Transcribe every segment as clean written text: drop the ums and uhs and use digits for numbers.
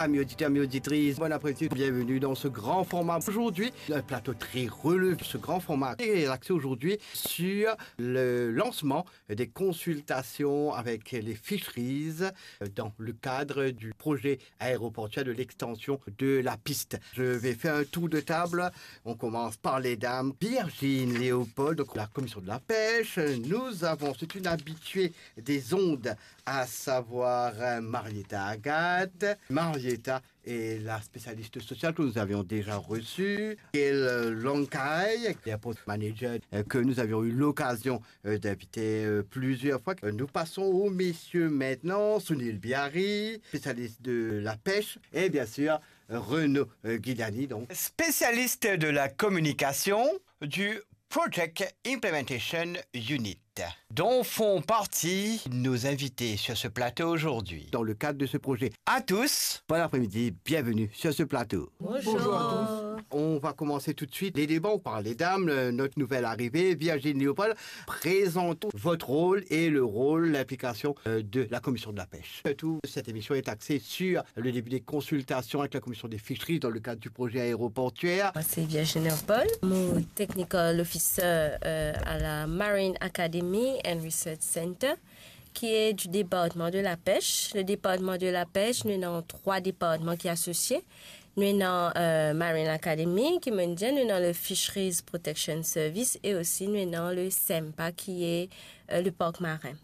Amis auditeurs, amis auditrices, bon après-midi, bienvenue dans ce grand format. Aujourd'hui, un plateau très relevé, ce grand format est axé aujourd'hui sur le lancement des consultations avec les fisheries dans le cadre du projet aéroportuaire de l'extension de la piste. Je vais faire un tour de table. On commence par les dames. Virginie Léopold, donc la commission de la pêche. Nous avons, c'est une habituée des ondes, à savoir Marietta Agathe. Marietta est la spécialiste sociale que nous avions déjà reçue. Elle Lonkai, qui est post manager que nous avions eu l'occasion d'inviter plusieurs fois. Nous passons aux messieurs maintenant. Sunil Biari, spécialiste de la pêche. Et bien sûr, Renaud Guidani, donc spécialiste de la communication du Project Implementation Unit, dont font partie nos invités sur ce plateau aujourd'hui. Dans le cadre de ce projet, à tous, bon après-midi, bienvenue sur ce plateau. Bonjour à tous. On va commencer tout de suite les débats par les dames. Notre nouvelle arrivée, Virginie Léopold, présentons votre rôle et le rôle, l'implication de la commission de la pêche. Toute cette émission est axée sur le début des consultations avec la commission des fisheries dans le cadre du projet aéroportuaire. Moi, c'est Virginie Léopold, mon technical officer à la Marine Academy and Research Center, qui est du département de la pêche. Le département de la pêche, nous avons 3 départements qui sont associés. Nous avons Marine Academy, qui me dit, nous avons le Fisheries Protection Service et aussi nous avons le SEMPA, qui est le parc marin.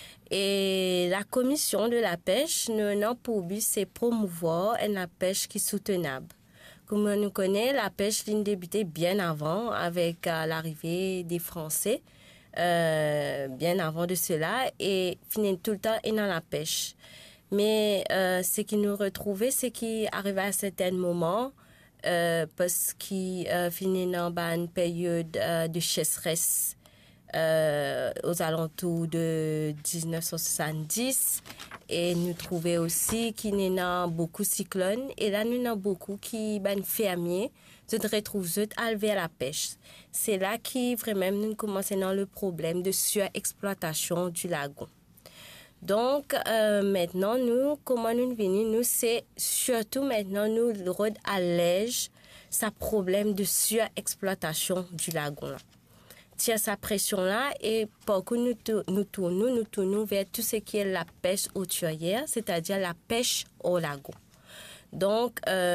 Et la commission de la pêche, nous avons pour but, c'est promouvoir une pêche qui est soutenable. Comme on nous connaît, la pêche ligne débutait bien avant avec l'arrivée des Français, bien avant de cela, et finit tout le temps dans la pêche. Mais ce qui nous retrouvait, c'est qu'il arrivait à certains moments, parce qu'il finit dans une période de sécheresse aux alentours de 1970, et nous trouvons aussi qu'il y a beaucoup de cyclones, et là nous avons beaucoup qui ben fermiers se retrouvent à lever à la pêche. C'est là qui vraiment nous commençons dans le problème de surexploitation du lagon. Donc maintenant nous, comment nous venons, nous c'est surtout maintenant nous allège ce problème de surexploitation du lagon là. Tire sa pression là, et pour que nous tournons vers tout ce qui est la pêche hauturière, c'est-à-dire la pêche au lagon. Donc